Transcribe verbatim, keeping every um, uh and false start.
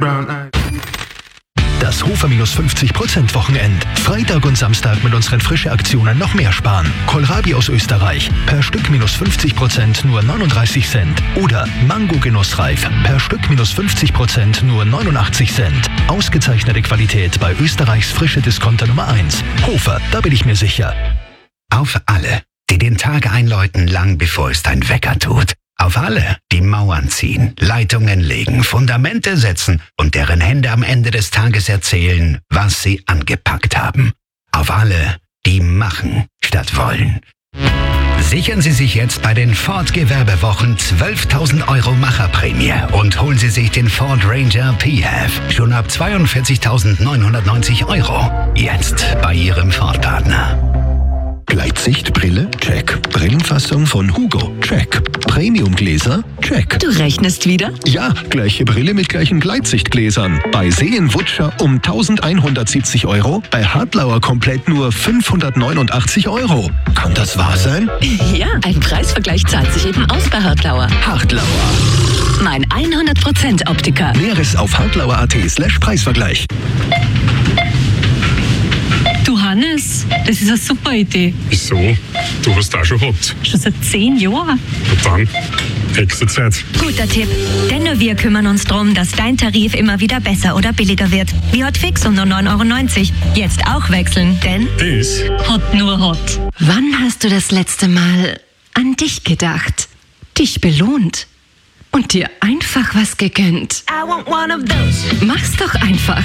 Das Hofer minus fünfzig Prozent Wochenend. Freitag und Samstag mit unseren frische Aktionen noch mehr sparen. Kohlrabi aus Österreich. Per Stück minus fünfzig Prozent nur neununddreißig Cent. Oder Mango Genussreif. Per Stück minus fünfzig Prozent nur neunundachtzig Cent. Ausgezeichnete Qualität bei Österreichs frische Discounter Nummer eins. Hofer, da bin ich mir sicher. Auf alle, die den Tag einläuten, lang bevor es dein Wecker tut. Auf alle, die Mauern ziehen, Leitungen legen, Fundamente setzen und deren Hände am Ende des Tages erzählen, was sie angepackt haben. Auf alle, die machen statt wollen. Sichern Sie sich jetzt bei den Ford Gewerbewochen zwölftausend Euro Macherprämie und holen Sie sich den Ford Ranger P H E V schon ab zweiundvierzigtausendneunhundertneunzig Euro. Jetzt bei Ihrem Ford-Partner. Gleitsichtbrille? Check. Brillenfassung von Hugo? Check. Premiumgläser? Check. Du rechnest wieder? Ja, gleiche Brille mit gleichen Gleitsichtgläsern. Bei Seenwutscher um eintausendeinhundertsiebzig Euro, bei Hartlauer komplett nur fünfhundertneunundachtzig Euro. Kann das wahr sein? Ja, ein Preisvergleich zahlt sich eben aus bei Hartlauer. Hartlauer. Mein hundert Prozent Optiker. Näheres auf hartlauer.at slash Preisvergleich. Du Hannes, das ist eine super Idee. Wieso? Du hast auch schon gehabt. Schon seit zehn Jahren. Und dann? Nächste Zeit. Guter Tipp. Denn nur wir kümmern uns darum, dass dein Tarif immer wieder besser oder billiger wird. Wie Hotfix um nur neun Euro neunzig. Jetzt auch wechseln, denn Das? Hot nur Hot. Wann hast du das letzte Mal an dich gedacht, dich belohnt und dir einfach was gegönnt? Mach's doch einfach.